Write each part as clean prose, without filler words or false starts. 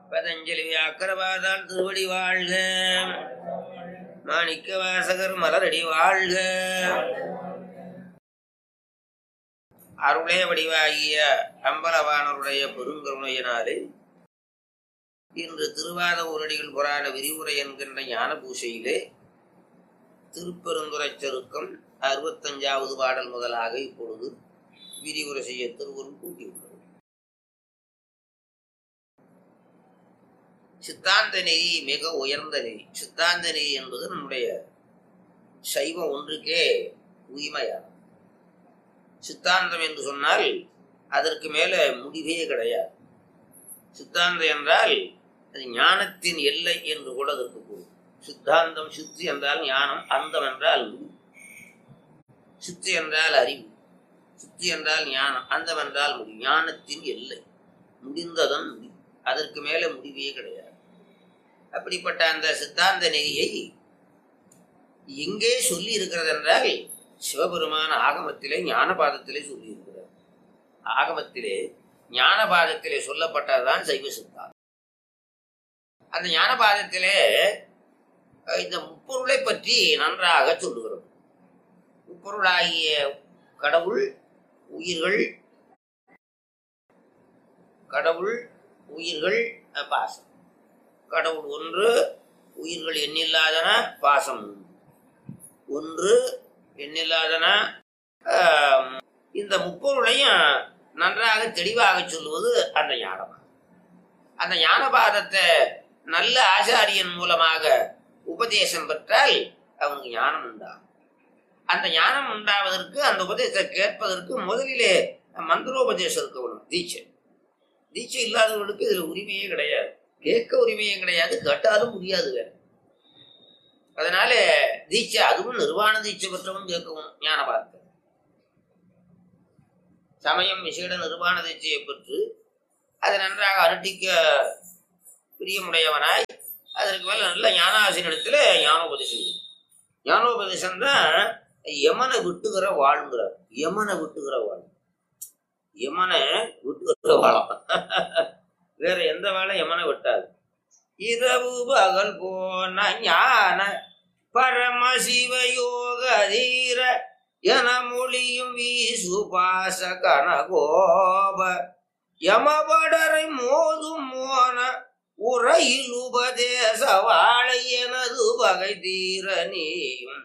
பதஞ்சலி வியாக்கரவாதால் திருவடி வாழ்க. மாணிக்க வாசகர் மலரடி வாழ்க. அருளே வடிவாகிய அம்பலவானருடைய பெருங்கருணையினாலே இன்று திருவாத ஊரடிகள் புராண விரிவுரை என்கின்ற ஞான பூசையிலே திருப்பெருந்துறை சருக்கம் 65வது பாடல் முதலாக இப்பொழுது விரிவுரை செய்ய திருவருள் கூட்டியுள்ளது. சித்தாந்த நெறி மிக உயர்ந்த நெறி. சித்தாந்த நெறி என்பது நம்முடைய சைவம் ஒன்றுக்கே உரிமையாகும். சித்தாந்தம் என்று சொன்னால் அதற்கு மேல முடிவே கிடையாது. சித்தாந்தம் என்றால் அது ஞானத்தின் எல்லை என்று கூட அதற்கு கூறும். சித்தாந்தம் சித்தி என்றால் ஞானம், அந்தம் என்றால் முடிவு. சித்தி என்றால் அறிவு, சித்தி என்றால் ஞானம், அந்தம் என்றால் முடிவு. ஞானத்தின் எல்லை முடிந்ததன் முடிவு, அதற்கு மேல முடிவே கிடையாது. அப்படிப்பட்ட அந்த சித்தாந்த நெறியை எங்கே சொல்லி இருக்கிறது என்றால் சிவபெருமான ஆகமத்திலே ஞானபாதத்திலே சொல்லி இருக்கிறார். ஆகமத்திலே ஞானபாதத்திலே சொல்லப்பட்டதுதான் சைவ சித்தாந்தம். அந்த ஞானபாதத்திலே இந்த முப்பொருளை பற்றி நன்றாக சொல்லுகிறோம். முப்பொருளாகிய கடவுள், உயிர்கள், பாசம். கடவுள் ஒன்று, உயிர்கள் எண்ணில்லாதன, பாசம் ஒன்று, எண்ணில்லாதன. இந்த முப்பொருளையும் நன்றாக தெளிவாக சொல்லுவது அந்த ஞானபாதம். அந்த ஞானபாதத்தை நல்ல ஆச்சாரியன் மூலமாக உபதேசம் பெற்றால் அவனுக்கு ஞானம் உண்டாகும். அந்த ஞானம் உண்டாவதற்கு, அந்த உபதேசத்தை கேட்பதற்கு முதலிலே மந்திரோபதேசம் இருக்க வேணும். தீட்சை இல்லாதவர்களுக்கு இதுல உரிமையே கிடையாது. கேட்க உரிமையே கிடையாது, கேட்டாலும் முடியாது வேற. அதனால தீட்சை, அதுவும் நிர்வாண தீட்சை பெற்றவன் கேட்கவும் ஞானபாதத்தை. சமயம் விசேட நிர்வாண தீட்சையை பெற்று அதை நன்றாக அனுட்டிக்க பிரியமுடையவனாய் அதற்கு மேல நல்ல ஞானாசிரியத்துல ஞானோபதேசம். ஞானோபதேசம் தான் யமனை விட்டுகிற வாழ்ங்கிறார். யமனை விட்டுகிற வாழ், யமனை விட்டுகிற வாழம். வேற எந்த வேலை யமனை விட்டாது. இரவு பகல் போன ஞான பரமசிவ யோக தீர என மொழியும் வீசு பாச கனகோப யமபடரை மோதும் மோன உரையில் உபதேச வாழை எனது வகை தீர நீயும்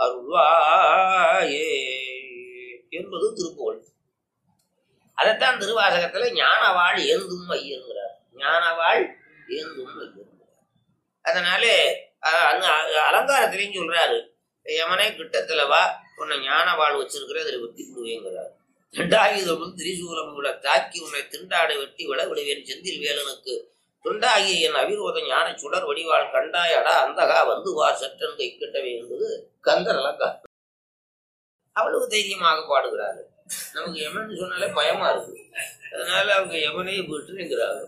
அருள்வாயே என்பது திருப்புகழ். அதைத்தான் திருவாசகத்துல ஞானவாள் ஏந்தும் ஐயங்கிறார். ஞானவாள் ஏந்தும் ஐயங்கிறார். அதனாலே அலங்காரத்திலையும் சொல்றாரு, யமனே கிட்டத்துல வா, உன்னை ஞானவாள் வச்சிருக்கிற அதில் வெட்டி விடுவேங்கிறார். திண்டாகியதும் திரிசூலம் விட தாக்கி உன்னை திண்டாடை வெட்டி விட விடுவேன் செந்தில் வேலனுக்கு துண்டாகிய என் அவிரோத ஞான சுடர் வடிவாள் கண்டாயடா அந்தகா வந்து வா சற்றன் கை கட்டவே என்பது கந்தர் அலங்காரம். அவ்வளவு தைரியமாக பாடுகிறாரு. நமக்கு யமன் சொன்னாலே பயமா இருக்கு. அதனால அவங்க யமனையை விட்டுங்கிறாங்க.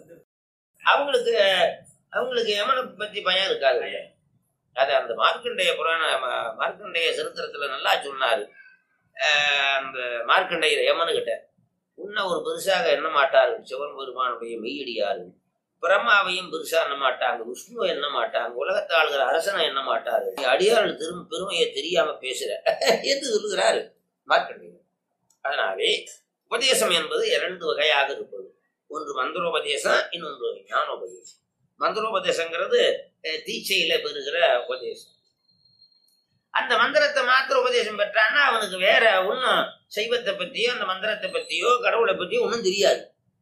அவங்களுக்கு யமனை பத்தி பயம் இருக்காது. அது அந்த மார்க்கண்டேய மார்க்கண்டேய சரித்திரத்துல நல்லா சொன்னாரு. அந்த மார்க்கண்டேயர் யமனுகிட்ட உன்ன ஒரு பெருசாக எண்ண மாட்டாரு. சிவன் பெருமானுடைய மெய்யடியாரு. பிரம்மாவையும் பெருசா எண்ண மாட்டாங்க, விஷ்ணுவை எண்ண மாட்டாங்க, உலகத்தை ஆளுகிற அரசனை எண்ண மாட்டாரு. அடியார்கள் பெருமையை தெரியாம பேசுற என்று சொல்லுகிறாரு மார்க்கண்டேயர். அதனாலே உபதேசம் என்பது 2 வகையாக இருப்பது. ஒன்று மந்திரோபதேசம், இன்னொன்று ஞானோபதேசம். மந்திரோபதேசங்கிறது தீட்சையில பெறுகிற உபதேசம். அந்த மந்திரத்தை மாத்திர உபதேசம் பெற்றான்னா அவனுக்கு வேற ஒன்னும் சைவத்தை பத்தியோ அந்த மந்திரத்தை பத்தியோ கடவுளை பத்தியோ ஒன்றும் தெரியாது.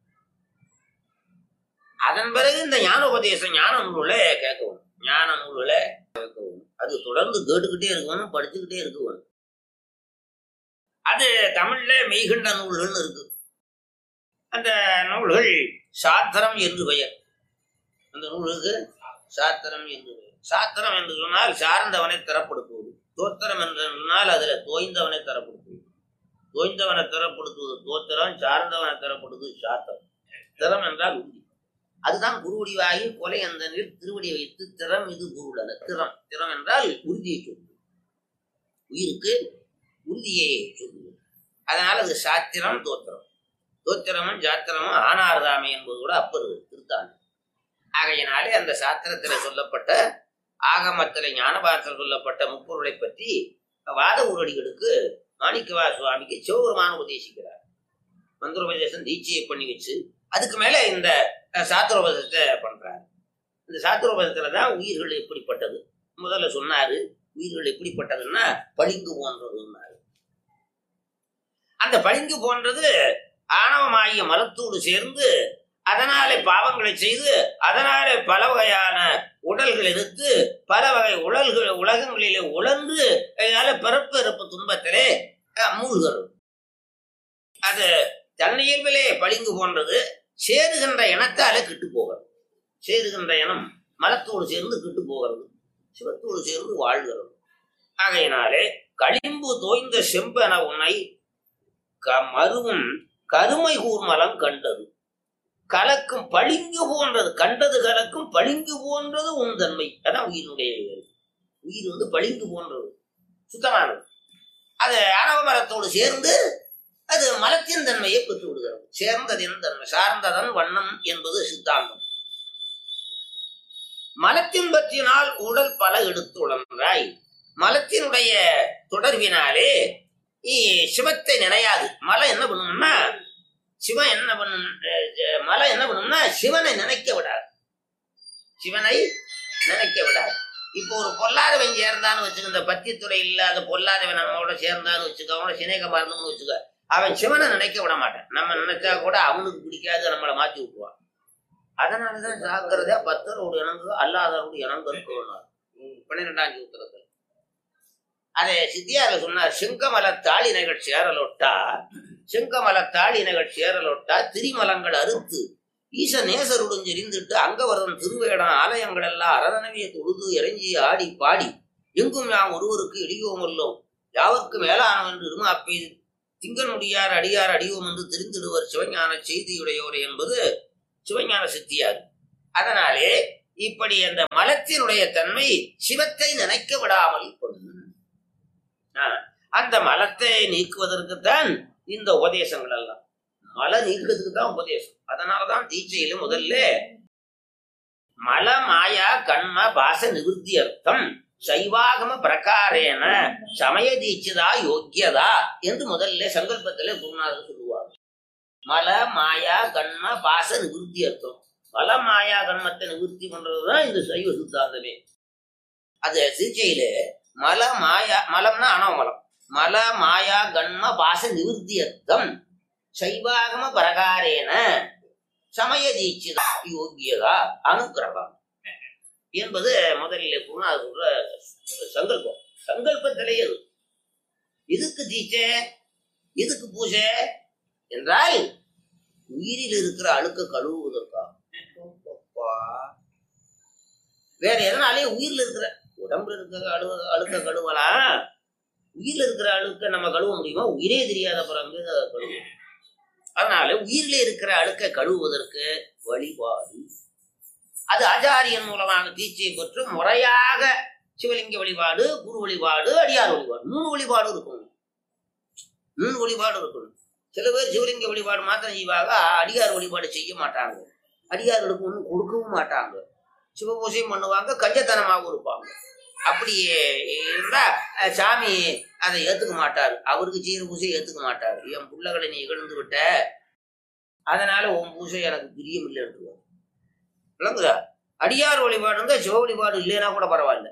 அதன் பிறகு இந்த ஞானோபதேசம் ஞான நூல்களை கேட்கவும், ஞான நூல்களை கேட்கவும், அது தொடர்ந்து கேட்டுக்கிட்டே இருக்கணும், படிச்சுக்கிட்டே இருக்கணும். அது தமிழ்ல மெய்கண்ட நூல்கள்னு இருக்கு. அந்த நூல்கள் சாத்திரம் என்று பெயர். அந்த நூலுக்கு சாத்திரம் என்று பெயர். சாத்திரம் என்று சொன்னால் சார்ந்தவனை தரப்படுத்துவது. தோத்திரம் என்று சொன்னால் அதுல தோய்ந்தவனை தரப்படுத்துவது. தோய்ந்தவனை தரப்படுத்துவது தோத்திரம், சார்ந்தவனை தரப்படுத்துவது சாத்திரம். திறம் என்றால் உறுதி. அதுதான் குருவடிவாகி கொலை அந்த திருவடியை வைத்து திறம் இது குருடன. திறம் என்றால் உறுதியை சொல்லுது, உயிருக்கு உறுதியை சொல்லுது. அதனால அது சாத்திரம், தோத்திரம். தோத்திரமும் சாத்திரமும் ஆனார்தாமே என்பது கூட அப்பர் திருத்தாண்டு. ஆகையினாலே அந்த சாத்திரத்துல சொல்லப்பட்ட ஆகமத்துல ஞானபாரத்தில் சொல்லப்பட்ட முப்பொருளை பற்றி வாத ஊரடிகளுக்கு மாணிக்கவா சுவாமிக்கு சிவபெருமான் உபதேசிக்கிறார். மந்திரோபதேசம் தீட்சையை பண்ணி வச்சு அதுக்கு மேல இந்த சாத்திரோபதத்தை பண்றாரு. இந்த சாத்திரோபதத்துலதான் உயிர்கள் எப்படிப்பட்டது முதல்ல சொன்னாரு. உயிர்கள் எப்படிப்பட்டதுன்னா பளிங்கு போன்றதுன்னாரு. அந்த பளிங்கு போன்றது ஆணவமாகிய மலத்தோடு சேர்ந்து அதனாலே பாவங்களை செய்து அதனாலே பல வகையான உடல்கள் எடுத்து பல வகை உலகங்களிலே உழந்து அதனால பிறப்பு இறப்பு துன்பத்திலே மூழ்கிறது. அது தன்னியல்பிலே பளிங்கு போன்றது. சேருகின்ற இனத்தாலே கிட்டு போகிறது. சேருகின்ற இனம் மலத்தோடு சேர்ந்து கிட்டு போகிறது, சிவத்தோடு சேர்ந்து வாழ்கிறது. ஆகையினாலே களிம்பு தோய்ந்த செம்பென உன்னை மருவும் கருமை கூர்மலம் கண்டது கலக்கும் பளிங்கு போன்றது. கண்டது கலக்கும் பளிங்கு போன்றது உன் தன்மை. அதான் உயிரினுடைய உயிர் பளிங்கு போன்றது, சுத்தமானது. அது ஆணவ மரத்தோடு சேர்ந்து அது மலத்தின் தன்மையை பெற்று விடுகிறது. சேர்ந்ததின் தன்மை சார்ந்ததன் வண்ணம் என்பது சித்தாந்தம். மலத்தின் பற்றினால் உடல் பல எடுத்து உணர்ந்தாய். மலத்தினுடைய தொடர்பினாலே சிவத்தை நினையாது. மலை என்ன பண்ணும்னா சிவன் என்ன பண்ணும், மலை என்ன பண்ணும்னா சிவனை நினைக்க விடாது. சிவனை நினைக்க விடாது. இப்போ ஒரு பொல்லாதவன் சேர்ந்தான்னு வச்சுக்க, இந்த பத்தித்துறை இல்லாத பொல்லாதவன் நம்மளோட சேர்ந்தான்னு வச்சுக்க, அவனோட சிநேகமா இருந்தோம்னு வச்சுக்க, அவன் சிவனை நினைக்க விட மாட்டான். நம்ம நினைச்சா கூட அவனுக்கு பிடிக்காது, நம்மளை மாற்றி விட்டுருவான். அதனாலதான் ஜாக்கிரதையா பக்தரோடு இணங்கு அல்லாதவரோடு இணங்கு இருக்கணும். 12ஆம் சூத்திரத்தில் அதை சித்தியார சொன்னார். செங்கமல தாளினைகள் சேரலொட்டா, செங்கமல தாளினைகள் சேரலொட்டா திரிமலங்கள் அறுத்து ஈச நேசருடன் எரிந்துட்டு அங்கவரதன் திருவேடம் ஆலயங்கள் எல்லாம் அரதனவே தொழுது இறங்கி ஆடி பாடி எங்கும் யாம் ஒருவருக்கு இடியோமல்லோம் யாவருக்கு மேலானவன் என்று இருமாப்பை திங்கனுடையார் அடியார் அடியோம் என்று தெரிந்திடுவர் சிவஞான செய்தியுடையோரே என்பது சிவஞான சித்தியார். அதனாலே இப்படி அந்த மலத்தினுடைய தன்மை சிவத்தை நினைக்க விடாமல் கொள்ளும். அந்த மலத்தை நீக்குவதற்குத்தான் இந்த உபதேசங்கள் எல்லாம். மலை நீக்கிறதுக்கு தான் உபதேசம். அதனாலதான் தீட்சையில முதல்ல மல மாயா கண்ம பாச நிவர்த்தி அர்த்தம் சைவாகம பிரகாரேன சமய தீட்சிதா யோக்கியதா என்று முதல்ல சங்கல்பத்திலே குருநாதர் சொல்லுவார். மல மாயா கண்ம பாச நிவர்த்தி அர்த்தம். மல மாயா கண்மத்தை நிவர்த்தி பண்றதுதான் இந்த சைவ சித்தாந்தமே. அது தீட்சையில மல மாயா, மலம்னா அனவமலம், மல மாயா கண்ம பாச நிவர்த்தி அர்த்தம் சைவாகம பிரகாரேன சமய தீட்சிதா யோகியதா அனுக்கிரகம் என்பது முதலில் குருநாதர் சொல்ற சங்கல்பம். சங்கல்பத்திலேயே இதுக்கு தீட்சை, இதுக்கு பூஜை என்றால் உயிரில் இருக்கிற அழுக்க கழுவுவதற்காக. வேற எதனாலே உயிரில் இருக்கிற உடம்புல இருக்கிற அழுக்க கழுவலாம். உயிரில் இருக்கிற அழுக்க நம்ம கழுவ முடியுமா? உயிரே தெரியாத பிறகு கழுவும். அதனால உயிரிலே இருக்கிற அழுக்க கழுவுவதற்கு வழிபாடு. அது ஆச்சாரியன் மூலமாக தீட்சையை பெற்று முறையாக சிவலிங்க வழிபாடு, குரு வழிபாடு, அடியார் வழிபாடு, 3 வழிபாடு இருக்கணும். 3 வழிபாடு இருக்கணும். சில பேர் சிவலிங்க வழிபாடு மாத்திரம் செய்வாங்க, அடியார் வழிபாடு செய்ய மாட்டாங்க. அடியார்களுக்கு ஒன்றும் கொடுக்கவும் மாட்டாங்க. சிவபூசையும் பண்ணுவாங்க, கஞ்சத்தனமாகவும் இருப்பாங்க. அப்படி இருந்தா சாமி அதை ஏத்துக்க மாட்டாரு. அவருக்கு செய்யற பூசையை ஏத்துக்க மாட்டாரு. என் பிள்ளைகளை நீ இகழ்ந்து விட்ட, அதனால உன் பூசை எனக்கு பிரியம் இல்லைன்னு விளங்குதா? அடியார் வழிபாடு இருந்தா சிவ வழிபாடு இல்லைன்னா கூட பரவாயில்ல.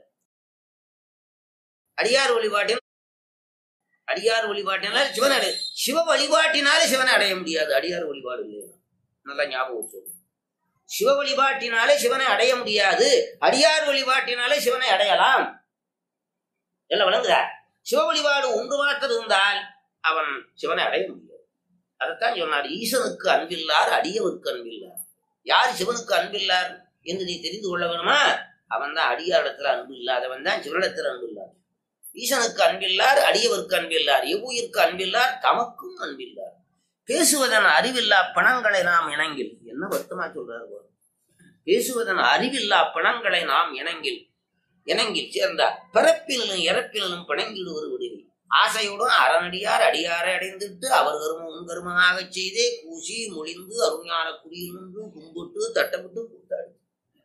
அடியார் வழிபாட்டினால சிவனை அடைய, சிவ வழிபாட்டினாலே சிவனை அடைய முடியாது. அடியார் வழிபாடு இல்லைன்னா நல்லா ஞாபகம் சொல்லு. சிவ வழிபாட்டினாலே சிவனை அடைய முடியாது, அடியார் வழிபாட்டினாலே சிவனை அடையலாம். எல்லாம் விளங்குதா? சிவ வழிபாடு ஒன்று மாத்திரம் இருந்தால் அவன் சிவனை அடைய முடியாது. அதைத்தான் சொன்னார், ஈசனுக்கு அன்பில்லார் அடியவருக்கு அன்பில்லார். யார் சிவனுக்கு அன்பில்லார் என்று நீ தெரிந்து கொள்ள வேணுமா? அவன் தான் அடியாரிடத்துல அன்பு இல்லாதவன் தான் சிவனிடத்துல அன்பு இல்லார். ஈசனுக்கு அன்பில்லார் அடியவருக்கு அன்பில்லார், எவ்வுயிருக்கு அன்பில்லார் தமக்கும் அன்பில்லார். பேசுவதன் அறிவில்லா பணங்களை நாம் இணங்கில். என்ன வருத்தமா சொல்றாரு? பேசுவதன் அறிவில்லா பணங்களை நாம் இணங்கில் சேர்ந்தார் பிறப்பிலும் இறப்பிலும் பிணங்கிடுவது விடுவி. ஆசையுடன் அறநடியார் அடியாரை அடைந்துட்டு அவர் கருமம் உன் கருமமாக செய்தே கூசி மொழிந்து அருஞான குடியில் நின்று கும்பிட்டு தட்டப்பட்டு கூட்டாடு.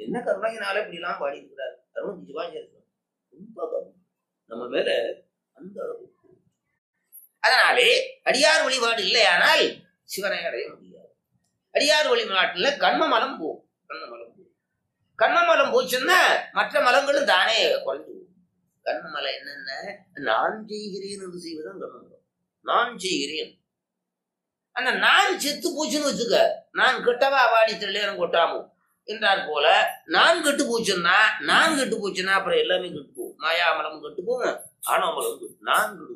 என்ன கருணையினால இப்படி எல்லாம் பாடி இருக்கிறார் அருண் சிவாச்சாரியர் ரொம்ப கருணை நம்ம மேல அந்த அளவு. அதனாலே அடியார் வழிபாடு இல்லையானால் சிவனை அடைய முடியாது. அடியார் வழிபாட்டுல கண்மமலம் போகும். கண்மமலம் போச்சுன்னா மற்ற மலங்களும் தானே குறைஞ்சு போகும். கண்மமலம் என்னென்ன, நான் செய்கிறேன் என்று செய்வதுதான் கண்மமலம். நான் செய்கிறேன், அந்த நான் செத்து போச்சுன்னு வச்சுக்க, நான் கெட்டவா வாடி தெளியம் கொட்டாமோ என்றார் போல நான் கெட்டு போச்சுன்னா அப்புறம் எல்லாமே கெட்டு போகும். மாயாமலம் கெட்டு போகும், ஆணவமலம் நான் கெடுங்க.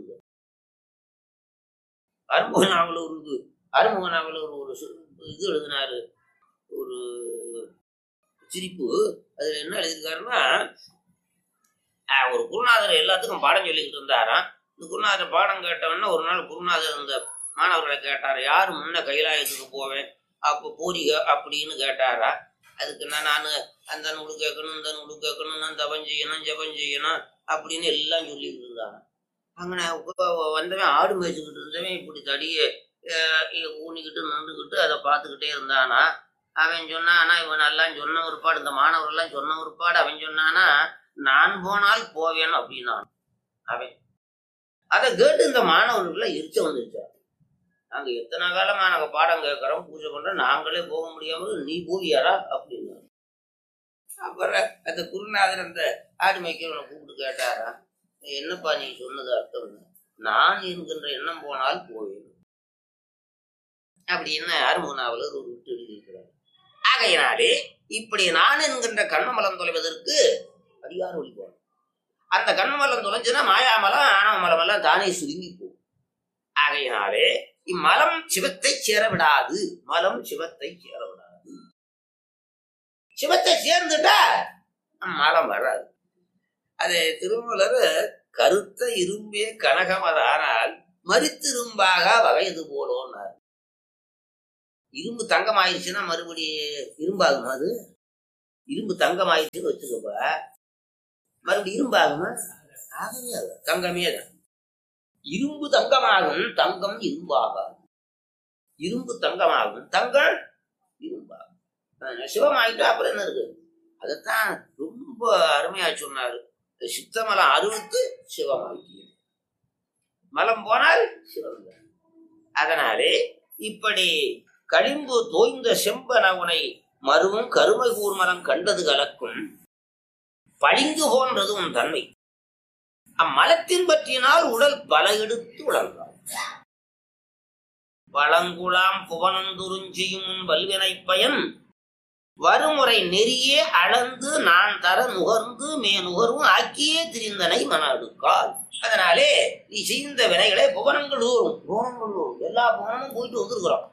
அறுமுக நாவல் ஒரு இது எழுதினாரு, ஒரு சிரிப்பு. அதுல என்ன எழுதியிருக்காருன்னா, ஒரு குருநாதர் எல்லாத்துக்கும் பாடம் சொல்லிக்கிட்டு இருந்தாராம். இந்த குருநாதர் பாடம் கேட்டவொன்னா ஒரு நாள் குருநாதர் இந்த மாணவர்களை கேட்டாரு, யாரு முன்ன கைலாயத்துக்கு போவேன் அப்போ போறீங்க அப்படின்னு கேட்டாரா. அதுக்கு நான் அந்த நூலு கேட்கணும், இந்த நூலு கேட்கணும், நான் ஜபம் செய்யணும் அப்படின்னு எல்லாம் சொல்லிட்டு இருந்தாங்க. அங்கே வந்தவன் ஆடு மேய்ச்சிக்கிட்டு இருந்தவன் இப்படி தடியை ஊனிக்கிட்டு நின்றுக்கிட்டு அதை பார்த்துக்கிட்டே இருந்தானா. அவன் சொன்னானா, இவன் எல்லாம் சொன்ன ஒருபாடு, இந்த மாணவர்கள்லாம் சொன்ன ஒருபாடு அவன் சொன்னானா, நான் போனால் போவேன் அப்படின்னா. அவன் அதை கேட்டு இந்த மாணவர்கள எரிச்ச வந்துருச்சார். நாங்க எத்தனை காலமா நாங்க பாடம் கேட்கறோம், பூஜை பண்றோம், நாங்களே போக முடியாம நீ போவியாரா அப்படின்னு. அப்புறம் அந்த குருநாதர் அந்த ஆடு மேய்க்கிறவனை கூப்பிட்டு கேட்டாரா, என்னப்பா நீ சொன்னது அர்த்தம், நான் என்கின்ற எண்ணம் போனால் போவேன் அப்படின்னு அருமுகனாவலர் ஒரு விட்டு எழுதியிருக்கிறார். ஆகையினாலே இப்படி நான் என்கின்ற கண்மமலம் தொலைவதற்கு அடியார் வழிபாடு. அந்த கண்மமலம் தொலைஞ்சுன்னா மாயாமலம் ஆணவமலம் எல்லாம் தானே சுருங்கி போகும். ஆகையினாலே இம்மலம் சிவத்தை சேரவிடாது. சிவத்தை சேர்ந்துட்டா மலம் வராது. அது திருமூலர் கருத்த இரும்பே கனகமதானால் மறித்திரும்பாக வகையது போலோன்னார். இரும்பு தங்கம் ஆயிடுச்சுன்னா மறுபடியும் இரும்பாகுமா? அது இரும்பு தங்கம் ஆயிடுச்சுன்னு வச்சுக்கப்ப மறுபடியும் இரும்பாகுமா? ஆகவே தங்கமே தான். இரும்பு தங்கமாகும், தங்கம் இரும்பாகும். இரும்பு தங்கமாகும், தங்கம் இரும்பாகும். சிவமாயிட்டா அப்புறம் என்ன இருக்கு? அதைத்தான் ரொம்ப அருமையா சொன்னாரு. சித்தமலம் அறுபத்து சிவமாயிட்டு மலம் போனால் சிவம். அதனாலே இப்படி களிம்பு தோய்ந்த செம்பனவுனை மருவும் கருமை கூர்மலம் கண்டது கலக்கும் பளிங்கு போன்றது உன் தன்மை. அம்மலத்தின் பற்றினால் உடல் பல எடுத்து உழன்றான். வளங்குலாம் புவனந்துருஞ்சியும் வல்வினை பயன் வருமுறை நெறியே அளந்து நான் தர நுகர்ந்து நுகர்வும் ஆக்கியே திரிந்தனை மன அடுக்கால். அதனாலே நீ செய்த வினைகளை புவனங்கள் தோறும் எல்லா புவனமும் போயிட்டு வந்திருக்கிறோம்.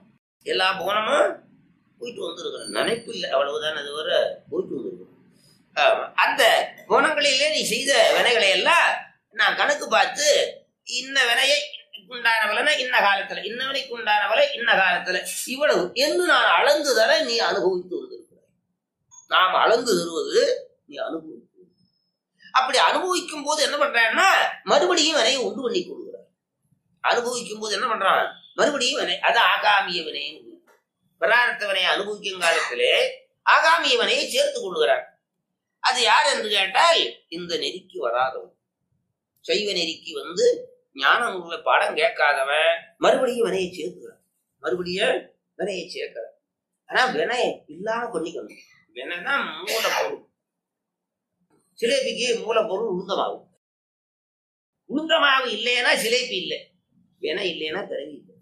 நினைப்பு இல்லை, அவ்வளவுதான். அது வர போயிட்டு வந்திருக்கிறோம். அந்த புவனங்களிலே நீ செய்த வினைகளை எல்லாம் நான் கணக்கு பார்த்து இன்ன வினையை உண்டான வலனை இன்ன காலத்துல, இன்ன வினைக்கு உண்டான வலை இன்ன காலத்துல, இவ்வளவு என்று நான் அளந்து தர நீ அனுபவித்து வந்திருக்கிறாய். நாம் அளந்து தருவது நீ அனுபவித்து. அப்படி அனுபவிக்கும் போது என்ன பண்றான்னா மறுபடியும் வினையை உண்டு பண்ணி கொடுக்குறார். அனுபவிக்கும் போது என்ன பண்றான்? மறுபடியும் வினை. அது ஆகாமிய வினை. பிராரத்த வினையை அனுபவிக்கும் காலத்திலே ஆகாமிய வினையை சேர்த்து கொள்கிறார். அது யார் என்று கேட்டால் இந்த நெறிக்கு வராதவன், சைவ நெறிக்கு வந்து ஞான நூல்ல பாடம் கேட்காதவன் மறுபடியும் வினையை சேர்க்கிறான். ஆனா வினை இல்லாம பண்ணிக்கணும். வினைதான் மூலப்பொருள். சிலேபிக்கு மூலப்பொருள் உளுந்தமாகும். உளுந்தமாவு இல்லைன்னா சிலேபி இல்லை, வினை இல்லைன்னா பிறவி இல்லை.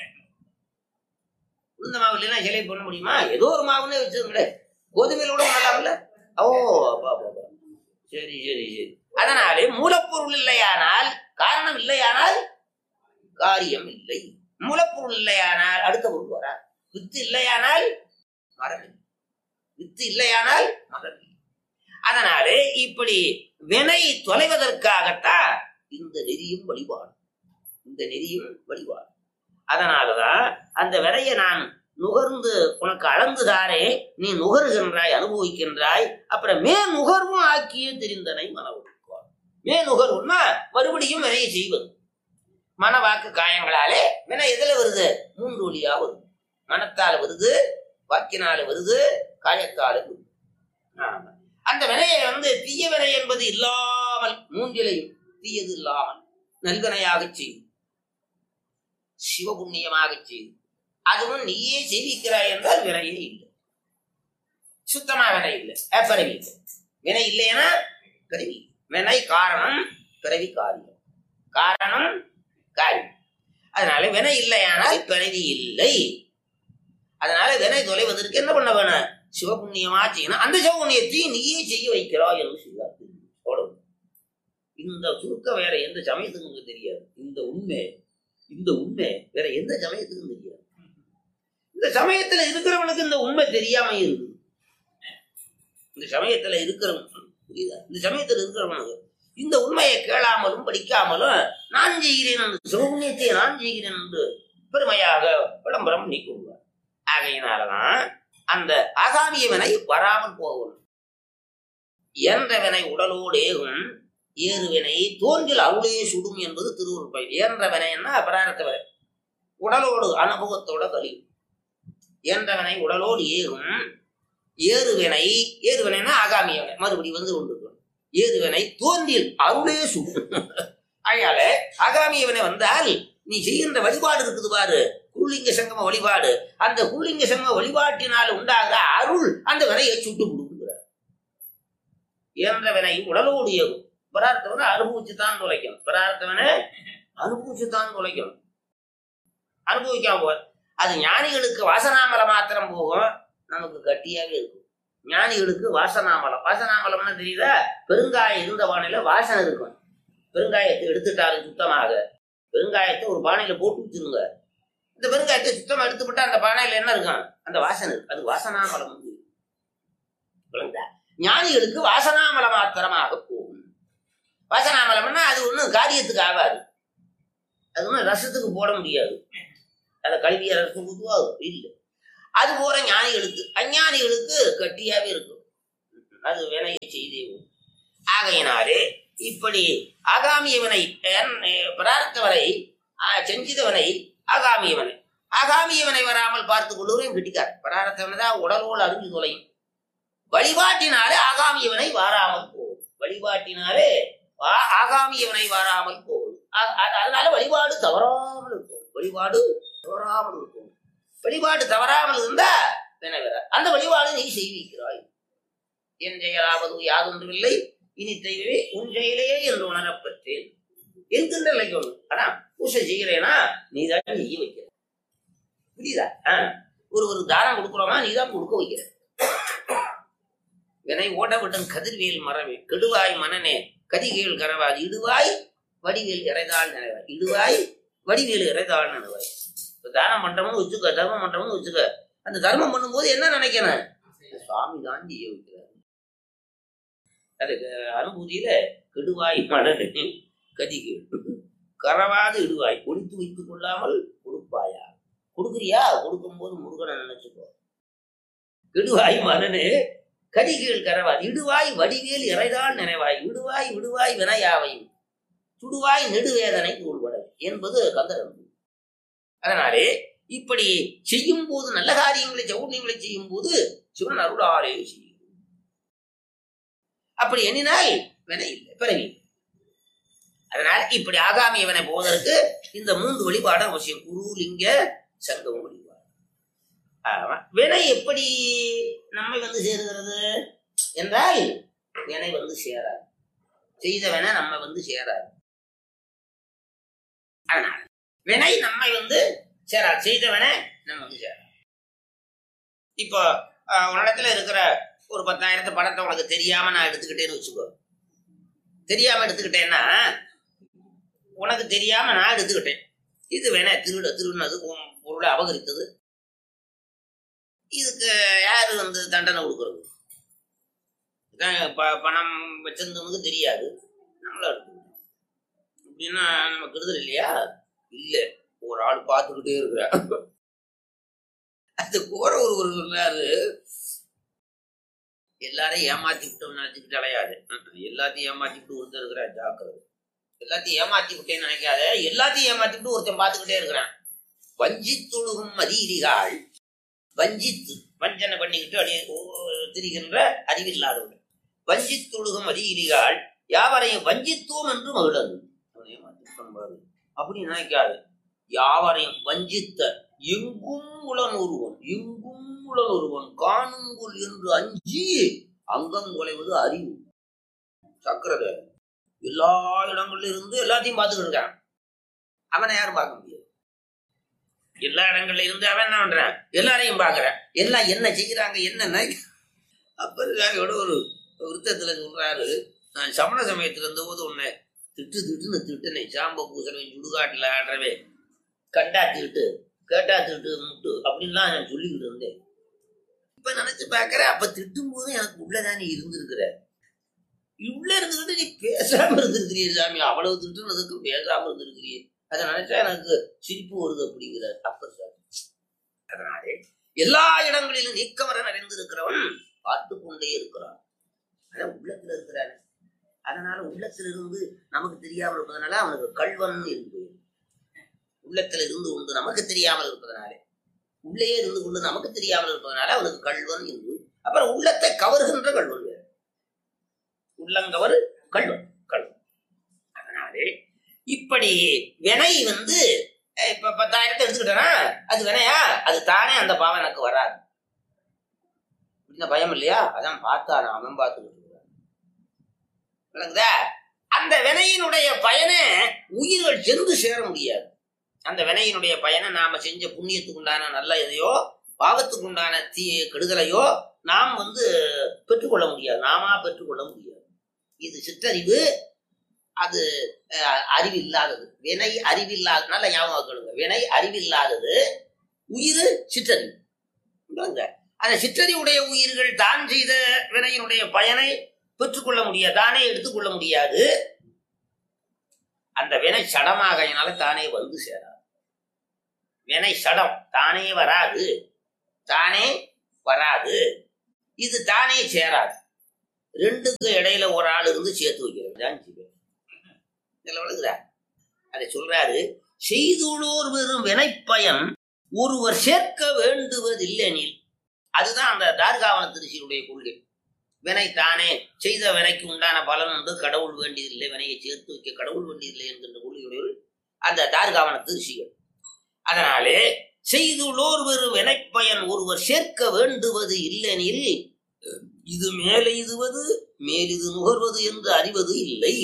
உளுந்தமாவு இல்லைன்னா சிலேபி பண்ண முடியுமா? ஏதோ ஒரு மாவுன்னே வச்சுருங்களே, கோதுமையில கூட பண்ணலாம்ல. ஓ அப்பா, சரி. அதனாலே மூலப்பொருள் இல்லையானால், காரணம் இல்லையானால் காரியம் இல்லை. மூலப்பொருள் இல்லையானால் அடுத்த பொருள் வரா. வித்து இல்லையானால் மரம், வித்து இல்லையானால் மரம். அதனாலே இப்படி வினை தொலைவதற்காகத்தான் இந்த நெறியும் வழிபாடு. அதனாலதான் அந்த வினையை நான் நுகர்ந்து உனக்கு அளந்துதாரே, நீ நுகர்கின்றாய், அனுபவிக்கின்றாய். அப்புறம் நுகர்வும் ஆக்கியே தெரிந்தனை மனவொழுக்கால். நுகர்வுன்னா மறுபடியும் வினையை செய்வது. மனவாக்கு காயங்களாலே வினை எதுல வருது? 3 வழியா வருது. மனத்தால வருது, வாக்கினால வருது, காயத்தால வருது. ஆமா. அந்த வினையை தீய வினை என்பது இல்லாமல் மூன்றிலையும் தீயது இல்லாமல் நல்வினையாக செய்யும், சிவபுண்ணியமாக செய்யும். அதுவும் நீயே செய்விக்கிறாய் என்றால் வினையே இல்லை, சுத்தமா வினை இல்லை, பிறவி இல்லை. வினை இல்லைன்னா பிறவி. வினை காரணம், பிறவி காரியம். காரணம் காரியம். அதனால வினை இல்லையானால் பிறவி இல்லை. அதனால வினை தொலைவதற்கு என்ன பண்ண வேணும்? சிவபுண்ணியமா செய்யணும். அந்த சிவபுண்ணியத்தையும் நீயே செய்ய வைக்கிறாய் என்று சொல்லுவார். இந்த சுருக்கம் வேற எந்த சமயத்துக்கும் தெரியாது. இந்த உண்மை வேற எந்த சமயத்துக்கும் தெரியாது. இந்த சமயத்துல இருக்கிறவனுக்கு இந்த உண்மை தெரியாம இருக்குது. இந்த சமயத்துல இருக்கிறவன் புரியுதா? இந்த சமயத்துல இருக்கிறவனுக்கு இந்த உண்மையை கேளாமலும் படிக்காமலும் நான் செய்கிறேன், சிவபுண்ணியத்தை நான் செய்கிறேன் என்று பெருமையாக விளம்பரம் நீ கொள்வார். ஆகையினாலதான் அந்த ஆகாமிய வினை வராமல் போகணும். என்ற வினை உடலோடு ஏகும், ஏறு வினை தோன்றில் அருளே சுடும் என்பது திருவருட் பயன். என்ற வினைன்னா அபராரத்த வினை, உடலோடு அனுபவத்தோட கழியும். என்ற வினை உடலோடு ஏகும், ஏறுவினை, ஏறுவினைன்னா ஆகாமிய வினை மறுபடி கொண்டு ஏறுவினை தோன்றில் அருளே சுடும். அதனால ஆகாமிய வினை வந்தால் நீ செய்கின்ற வழிபாடு இருக்குது பாரு, குருலிங்க சங்கம வழிபாடு. அந்த குருலிங்க சங்கம வழிபாட்டினால் உண்டாகிற அருள் அந்த வினையை சுட்டு கொடுக்குறார். என்ற வினை உடலோடு ஏகும். பிரார்த்தவனை அனுபவிச்சுத்தான் தொலைக்கணும். பிரார்த்தவனை அனுபவிச்சுத்தான் தொலைக்கணும். அனுபவிக்காம போவார். அது ஞானிகளுக்கு வாசனாமலம் மாத்திரம் போகும், நமக்கு கட்டியாவே இருக்கும். ஞானிகளுக்கு வாசனாமலம். வாசனாமலம்னா தெரியுதா? பெருங்காயம் இருந்த பானையில வாசனை இருக்கும். பெருங்காயத்தை எடுத்துட்டாலும் சுத்தமாக, பெருங்காயத்தை ஒரு பானையில போட்டு வச்சிருங்க. இந்த பெருங்காயத்தை சுத்தமா எடுத்து விட்டா அந்த பானையில என்ன இருக்கும்? அந்த வாசனை இருக்கு. அது வாசனாமலம். ஞானிகளுக்கு வாசனாமல மாத்திரமாக போகும். வாசனாமலம்னா அது ஒண்ணும் காரியத்துக்கு ஆகாது. அது ஒன்றும் ரசத்துக்கு போட முடியாது. அதை கல்விய ரசம் ஊற்றுவாது இல்லை. அது போற ஞானிகளுக்கு, அஞ்ஞானிகளுக்கு கட்டியாவே இருக்கும். அது வினையை செய்தே. ஆகையினாலே இப்படி ஆகாமியவனை பிரார்த்தவரை செஞ்சிதவனை ஆகாமியவனை, ஆகாமியவனை வராமல் பார்த்துக் கொள்ளுவரையும் கிட்டிக்கார். பிரார்த்தவனை தான் உடலோடு அறிஞ்சு தொலையும். வழிபாட்டினாலே ஆகாமியவனை வாராமல் போகும். வழிபாட்டினாலே ஆகாமியவனை வாராமல் போகும். அதனால வழிபாடு தவறாமல் இருக்கும். வழிபாடு தவறாமல் இருக்கும். வழிபாடு தவறாமல் இருந்தா வினைவர அந்த வழிபாடு நீ செய்விக்கிறாய். என் செயலாவது யாதொன்றுமில்லை இனி தெய்வமே உன் செயலையே என்று உணரப்பட்டேன் என்கின்ற நிலைக்கு ஒண்ணு. ஆனா பூசை செய்கிறேனா நீதான் செய்ய வைக்கிற. புரியுதா? ஒரு தானம் கொடுக்குறோமா நீதான் கொடுக்க வைக்கிற. வினை ஓடவிட்டன் கதிர்வேல் மரவே கெடுவாய் மனனே கதிகேள் கரவாய் இடுவாய் வடிவேல் இறைதாள் நினைவாய். இடுவாய் வடிவேல் இறைதாள் நினைவாய். தானம் பண்றோம்னு வச்சுக்க, தர்மம் பண்றோம்னு வச்சுக்க. அந்த தர்மம் பண்ணும்போது என்ன நினைக்கிறேன்? சுவாமி தான் செய்ய வைக்கிறார். அதுக்கு அனுபூதியில கெடுவாய் மனனே கதிகேள் கரவாது இடுவாய் ஒழித்து வைத்துக் கொள்ளாமல் கொடுப்பாயா. கொடுக்குறியா? கொடுக்கும் போது முருகனை நினைச்சுக்கோ. கெடுவாய் மனனே கதிகேள் கரவாது இடுவாய் வடிவேல் இறைதாள் நினைவாய். விடுவாய் விடுவாய் வினையாவையும் சுடுவாய் நெடுவேதனை தூள்பட என்பது கந்தரன். அதனாலே இப்படி செய்யும் போது நல்ல காரியங்களை சௌர்ணியங்களை செய்யும் போது சிவன் அருளாலே செய்யும். அப்படி எண்ணினால் வினை இல்லை, பிறவி. அதனால இப்படி ஆகாமியவனை போவதற்கு இந்த 3 வழிபாடு அவசியம். குரு லிங்க சங்கம் வழிபாடு. வினை எப்படி நம்மை சேருகிறது என்றால் வினை சேராது. செய்தவனை நம்ம சேராது. அதனால வினை நம்மை சேராது, செய்தவனை நம்ம சேராது. இப்போ உன்னிடத்துல இருக்கிற ஒரு 10,000 பணத்தை உனக்கு தெரியாம நான் எடுத்துக்கிட்டேன்னு வச்சுக்கோ. தெரியாம எடுத்துக்கிட்டேன்னா உனக்கு தெரியாம நான் எடுத்துக்கிட்டேன். இது வேணா திருடுனது, பொருளை அபகரித்தது. இதுக்கு யாரு தண்டனை கொடுக்கறது? பணம் வச்சிருந்தவனுக்கு தெரியாது, நம்மள எடுத்துக்கிட்டோம் அப்படின்னா நம்ம கெடுதல் இல்லையா? இல்ல, ஒரு ஆள் பார்த்துக்கிட்டே இருக்கிற. அது போற ஒரு சொன்னாரு, எல்லாரையும் ஏமாத்தி விட்டோம்னு நினைச்சுக்கிட்டு அலையாது. எல்லாத்தையும் ஏமாத்திக்கிட்டு ஒருத்தர் இருக்கிறான், ஜாக்கிரதை. எல்லாத்தையும் ஏமாத்தி விட்டேன்னு நினைக்காத. எல்லாத்தையும் ஏமாத்திக்கிட்டு ஒருத்தன் பார்த்துக்கிட்டே இருக்கிறான். வஞ்சித்துழுகும் மதியிரிகாள். வஞ்சித்து வஞ்சனை பண்ணிக்கிட்டு அப்படியே திரிகின்ற அறிவில்லாதவர்கள். வஞ்சித்தொழுகும் அதிகால் யாவரையும் வஞ்சித்தோம் என்று மகிழது. அப்படி நினைக்காது. யாவரையும் வஞ்சித்த எங்கும் உளன் ஒருவன் காணுங்குள் என்று அஞ்சி அங்கம் குலைவது அறிவு. சக்கரத எல்லா இடங்கள்ல இருந்து எல்லாத்தையும் பார்த்துக்கிட்டு இருக்கான். அவனை யாரும் பார்க்க முடியாது. எல்லா இடங்கள்ல இருந்து அவன் என்ன பண்றான், எல்லாரையும் பார்க்கறான். எல்லாம் என்ன செய்யறாங்க என்னன்னா. அப்போட ஒரு விருத்தத்துல சொல்றாரு, நான் சமண சமயத்துல இருந்த போது உன்னை திட்டுனை சாம்ப பூசனை சுடுகாட்டுல ஆடுறவே கண்டா திட்டு கேட்டா திட்டு முட்டு அப்படின்லாம் நான் சொல்லிக்கிட்டு இருந்தேன். இப்ப நினைச்சு பாக்குறேன், அப்ப திட்டும் போது எனக்கு உள்ளதான் நீ இருந்திருக்கிற. உள்ள இருந்துகிட்டு நீ பேசாம இருந்திருக்கிறிய சாமி, அவ்வளவு திட்டுனதுக்கு பேசாம இருந்திருக்கிறிய. அதை நினைச்சா எனக்கு சிரிப்பு வருது அப்படிங்கிறார் அப்பர் சாமி. அதனாலே எல்லா இடங்களிலும் நீக்கமர நிறைந்திருக்கிறவன் பார்த்து கொண்டே இருக்கிறான். அதான் உள்ளத்துல இருக்கிறான். அதனால உள்ளத்திலிருந்து நமக்கு தெரியாமல் இருப்பதனால அவனுக்கு கள்வன் என்று. உள்ளத்துல இருந்து கொண்டு நமக்கு தெரியாமல் இருப்பதனாலே, உள்ளே இருந்து கொண்டு நமக்கு தெரியாமல் இருப்பதனால அவனுக்கு கள்வன் என்று. அப்புறம் உள்ளத்தை கவர்கின்ற கள்வன் வேறு. உள்ளங்கவர் கள்வன். அதனாலே இப்படி வினை இப்ப 10,000 எடுத்துக்கிட்டனா அது வினையா, அது தானே அந்த பாவம் எனக்கு வராது. இந்த பயம் இல்லையா, அதான் பார்த்தான அவன் பார்த்துக்கிட்டு விளங்குதா. அந்த வினையினுடைய பயனை உயிர்கள் சென்று சேர முடியாது. அந்த வினையினுடைய பயனை நாம செஞ்ச புண்ணியத்துக்கு உண்டான நல்ல எதையோ பாவத்துக்கு உண்டான கெடுதலையோ நாம் பெற்றுக்கொள்ள முடியாது. நாமா பெற்றுக்கொள்ள முடியாது. இது சிற்றறிவு, அது அறிவில்லாதது. வினை அறிவில்லாத, நல்ல ஞாபகம் கேளுங்க. வினை அறிவில்லாதது, உயிர் சிற்றறிவு. அந்த சிற்றறிவுடைய உயிர்கள் தான் செய்த வினையினுடைய பயனை பெற்றுக்கொள்ள முடியாது, தானே எடுத்துக்கொள்ள முடியாது. அந்த வினை சடமாகையினால தானே வந்து சேராது. வினை சடம் தானே வராது, இது தானே சேராது. ரெண்டுக்கு இடையில ஒரு ஆள் இருந்து சேர்த்து வைக்கிறது. அதை சொல்றாரு, செய்துள்ளோர் வெறும் வினைப்பயன் ஒருவர் சேர்க்க வேண்டுவதில்லைனில். அதுதான் அந்த தார்காவன திருச்சியுடைய கொள்கை. வினை தானே செய்த வினைக்கு உண்டான பலன் உண்டு, கடவுள் வேண்டியதில்லை, வினையை சேர்த்து வைக்க கடவுள் வேண்டியதில்லை என்கின்ற கொள்கையுடைய அந்த தார்காவன திருச்சிகள். அதனாலே செய்துள்ளோர் வெறும் வினைப்பயன் ஒருவர் சேர்க்க வேண்டுவது இல்லெனில் இது மேலே இதுவது மேலிது நுகர்வது என்று அறிவது இல்லை.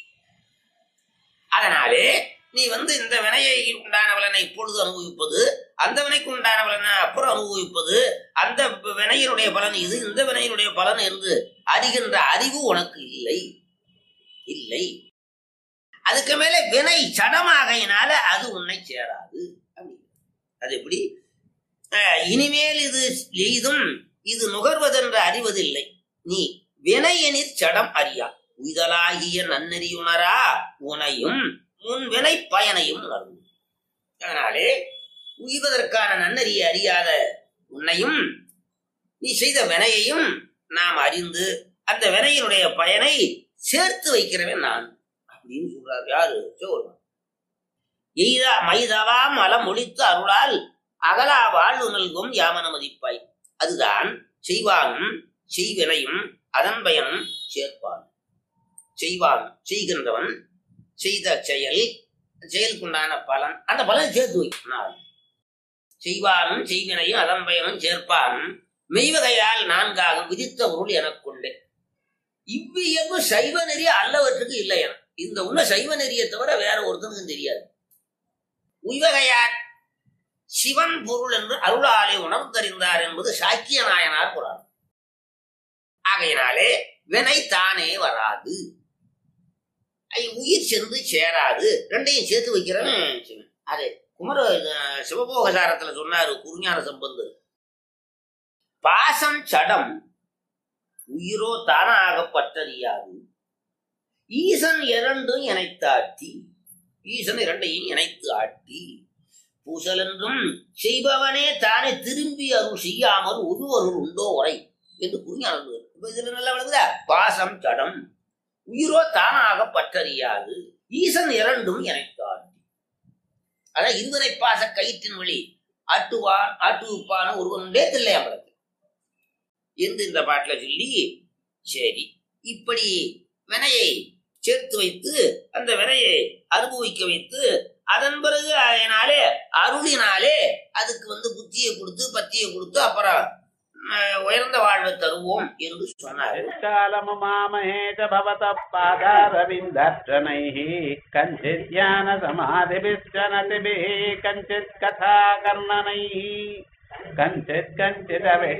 அதனாலே நீ இந்த வினையை உண்டான பலனை இப்பொழுது அனுபவிப்பது, அந்த வினைக்கு உண்டான பலனை அப்புறம் அனுபவிப்பது, அந்த வினையினுடைய பலன் இது, இந்த வினையினுடைய பலன் என்று அறிகின்ற அறிவு உனக்கு இல்லை. அதுக்கு மேல வினை சடமாகையினால அது உன்னை சேராது. அது எப்படி? இனிமேல் இது எய்தும் இது நுகர்வதென்று அறிவதில்லை. நீ வினையெனிற் சடம் அறியா உய்தலாகிய நன்னெறியுணரா உனையும் முன் வினை பயனையும் உணர்வு. அதனாலே உய்வதற்கான நன்னறியை அறியாத உன்னையும் நீ செய்த வினையையும் நாம் அறிந்து அந்த வினையினுடைய பயனை சேர்த்து வைக்கிறவன் நான் அப்படின்னு சொல்றாரு. யாரு? சொல்றான். எய்தா மைதவா மலம் ஒழித்து அருளால் அகலா வாழ்வு நல்கும் யாமன மதிப்பாய். அதுதான் செய்வானும் செய்வினையும் அதன் பயனும் சேர்ப்பான். செய்வான் செய்கின்றவன் செய்த செயலுக்குண்டான பலன், அந்த பலன் சேர்த்து வைக்கிறான். செய்வானும் செய்வினையும் அதன் பயனும் சேர்ப்பான். மெய்வகையால் நான்காக விதித்த பொருள் எனக்குண்டு. இவ்வியல்பு சைவ நெறிய அல்லவற்றுக்கு இல்லை என. இந்த உள்ள சைவ நெறியை தவிர வேற ஒருத்தனுக்கும் தெரியாது. உய்வகையார் சிவன் பொருள் என்று அருளாலே உணர்ந்தறிந்தார் என்பது சாக்கிய நாயனார் புராணம். ஆகையினாலே வினை தானே வராது, உயிர் சென்று சேராது. ரெண்டையும் சேர்த்து வைக்கிறவன் சிவன். அது குமர சிவபோகசாரத்துல சொன்னாரு குருஞான சம்பந்தர். பாசம் சடம் உயிரோ தானாக பற்றறியாது, ஈசன் இரண்டும் இணைத்தாட்டி. ஈசன் இரண்டையும் இணைத்து ஆட்டி பூசல் என்றும் செய்பவனே தானே திரும்பி அருள் செய்யாமல் ஒருவருள் உண்டோ உரை என்று குருஞான. இப்ப இதுல நல்லா விளங்குதா? பாசம் சடம் உயிரோ தானாக பற்றறியாது, ஈசன் இரண்டும் இணைத்தாட்டி. அதான் இருவரை பாச கயிற்றின் வழி ஆட்டுவான் ஆட்டுவிப்பான ஒருவன் உண்டே தில்லையம்பலத்தில். என்று இந்த பாட்டுல சொல்லி, சரி இப்படி வினையை சேர்த்து வைத்து அந்த வினையை அனுபவிக்க வைத்து அதன் பிறகு அதனாலே அருளினாலே அதுக்கு புத்தியை கொடுத்து பத்தியை கொடுத்து அப்புறம் உயர்ந்த வாழ்வை தருவோம் என்று சொன்னார். கஞ்சித் ஞான சமாதிபிஷ்டனதிபிஹ கஞ்சித் கதா கர்ணனைஹ கஞ்சித் கஞ்சித்